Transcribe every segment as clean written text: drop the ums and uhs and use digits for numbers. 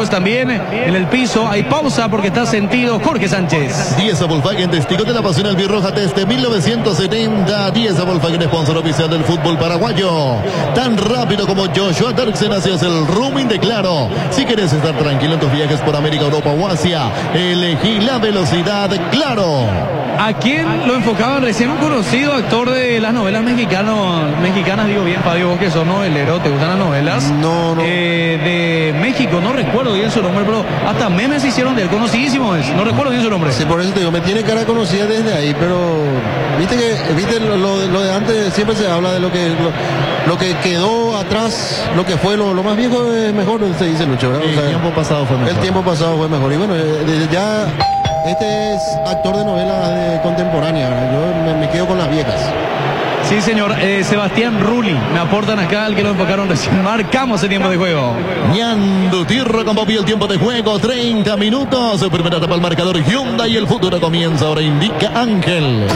después también en el piso. Hay pausa porque está sentido Jorge Sánchez. 10 Volkswagen, testigo de la pasión albirroja desde 1970. 10 Volkswagen, sponsor oficial del fútbol paraguayo. Tan rápido como Joshua Dirksen, así es el roaming de Claro. Si quieres estar tranquilo en tus viajes por América, Europa o Asia, elegí la velocidad Claro. ¿A quién lo enfocaban recién? Un conocido actor de las novelas mexicanas, digo bien, Fabio, vos que sos novelero, ¿te gustan las novelas? No. De México, no recuerdo bien su nombre, pero hasta memes se hicieron de él, conocidísimo es, no recuerdo bien su nombre. Sí, por eso te digo, me tiene cara conocida desde ahí, pero viste lo de antes, siempre se habla de lo que quedó atrás, lo que fue lo más viejo es mejor, se dice Lucho, ¿verdad? El tiempo pasado fue mejor. El tiempo pasado fue mejor, y bueno, ya este es actor de novelas contemporáneas, ¿verdad? Yo me quedo con las viejas. Sí, señor. Sebastián Rulli, me aportan acá al que lo enfocaron recién. Marcamos el tiempo de juego. Ñandu Tirro con Bobby, el tiempo de juego, 30 minutos. Su primera etapa al marcador Hyundai y el futuro comienza. Ahora indica Ángel.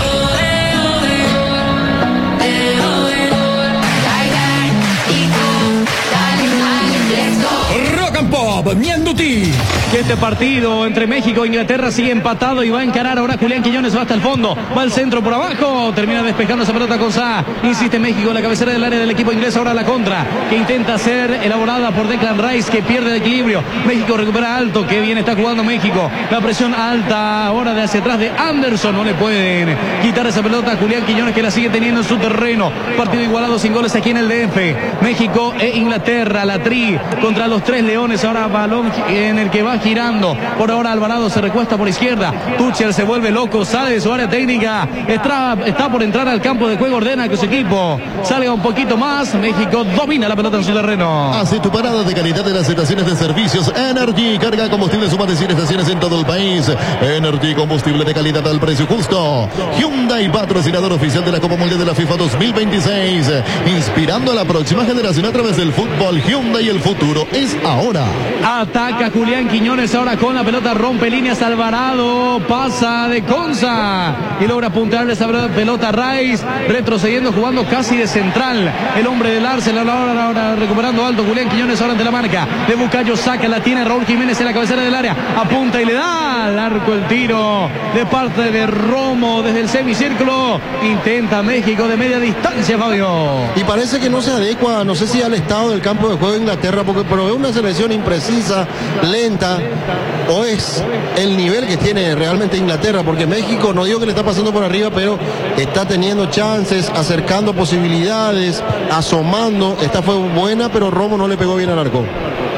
Ñanduti. Que este partido entre México e Inglaterra sigue empatado y va a encarar ahora Julián Quiñones, va hasta el fondo, va al centro por abajo, termina despejando esa pelota con Sá, insiste México en la cabecera del área del equipo inglés, ahora la contra, que intenta ser elaborada por Declan Rice, que pierde el equilibrio, México recupera alto, que bien está jugando México, la presión alta ahora de hacia atrás de Anderson, no le pueden quitar esa pelota a Julián Quiñones, que la sigue teniendo en su terreno, partido igualado sin goles aquí en el DF, México e Inglaterra, la tri contra los tres leones, ahora balón en el que va girando. Por ahora Alvarado se recuesta por izquierda. Tuchel se vuelve loco, sale de su área técnica. Está por entrar al campo de juego, ordena que su equipo salga un poquito más. México domina la pelota en su terreno. Hace tu parada de calidad en las estaciones de servicios Energy. Carga combustible, suma de 100 estaciones en todo el país. Energy, combustible de calidad al precio justo. Hyundai, patrocinador oficial de la Copa Mundial de la FIFA 2026. Inspirando a la próxima generación a través del fútbol. Hyundai, el futuro es ahora. Ataca Julián Quiñones ahora con la pelota, rompe líneas Alvarado, pasa de Conza y logra apuntarle esa pelota a Rice, retrocediendo, jugando casi de central. El hombre del Arsenal ahora recuperando alto. Julián Quiñones ahora ante la marca de Bucayo, saca, la tiene Raúl Jiménez en la cabecera del área, apunta y le da al arco el tiro de parte de Romo desde el semicírculo. Intenta México de media distancia, Fabio. Y parece que no se adecua, no sé si al estado del campo de juego de Inglaterra, pero es una selección imprecisa, lenta, o es el nivel que tiene realmente Inglaterra, porque México, no digo que le está pasando por arriba, pero está teniendo chances, acercando posibilidades, asomando. Esta fue buena, pero Romo no le pegó bien al arco.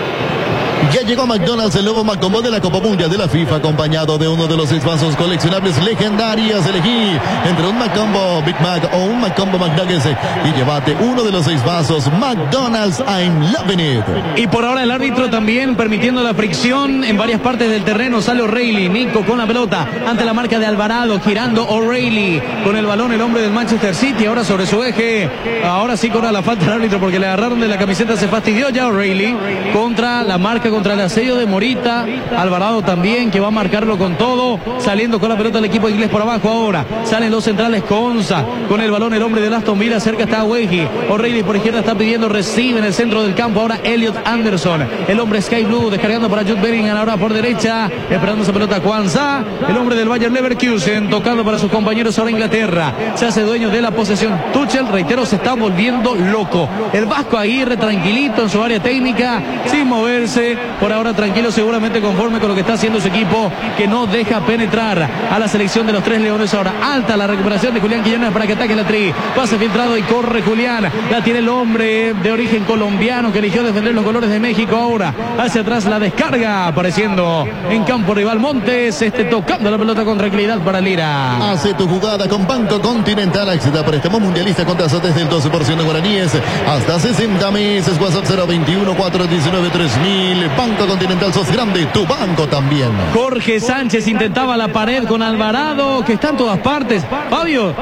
Ya llegó a McDonald's el nuevo McCombo de la Copa Mundial de la FIFA, acompañado de uno de los 6 vasos coleccionables legendarios. Elegí entre un McCombo Big Mac o un McCombo McNuggets y llévate uno de los 6 vasos. McDonald's, I'm loving it. Y por ahora el árbitro también permitiendo la fricción en varias partes del terreno. Sale O'Reilly, Nico con la pelota ante la marca de Alvarado, girando O'Reilly con el balón, el hombre del Manchester City, ahora sobre su eje. Ahora sí cobra la falta del árbitro porque le agarraron de la camiseta, se fastidió ya O'Reilly contra la marca, contra el asedio de Morita. Alvarado también, que va a marcarlo con todo, saliendo con la pelota el equipo inglés por abajo. Ahora salen los centrales, Conza con el balón, el hombre de Aston Villa, cerca está Weji. O'Reilly por izquierda está pidiendo, recibe en el centro del campo ahora Elliot Anderson, el hombre Sky Blue, descargando para Jude Bellingham ahora por derecha, esperando esa pelota Kwanza, el hombre del Bayer Leverkusen, tocando para sus compañeros ahora Inglaterra, se hace dueño de la posesión. Tuchel, reitero, se está volviendo loco. El Vasco Aguirre tranquilito en su área técnica, sin moverse, por ahora tranquilo, seguramente conforme con lo que está haciendo su equipo, que no deja penetrar a la selección de los tres leones. Ahora alta la recuperación de Julián Quiñones para que ataque la tri, pase filtrado y corre Julián, la tiene el hombre de origen colombiano que eligió defender los colores de México. Ahora hacia atrás la descarga, apareciendo en campo rival Montes, tocando la pelota con tranquilidad para Lira. Hace tu jugada con Banco Continental, acceda a préstamo mundialista con tasas desde el 12% de guaraníes hasta 60 meses. WhatsApp 021 419 3000. Banco Continental, sos grande, tu banco también. Jorge Sánchez intentaba la pared con Alvarado, que está en todas partes. Fabio,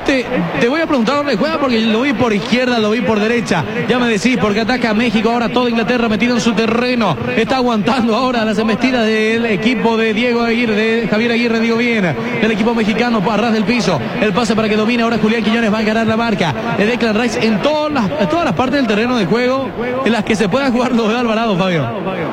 te voy a preguntar dónde juega, porque lo vi por izquierda, lo vi por derecha. Ya me decís, porque ataca a México, ahora toda Inglaterra metido en su terreno. Está aguantando ahora las embestidas del equipo de Javier Aguirre, digo bien, del equipo mexicano, a ras del piso. El pase para que domine ahora Julián Quiñones, va a ganar la marca de Declan Rice en todas las partes del terreno de juego en las que se pueda jugar lo de Alvarado, Fabio.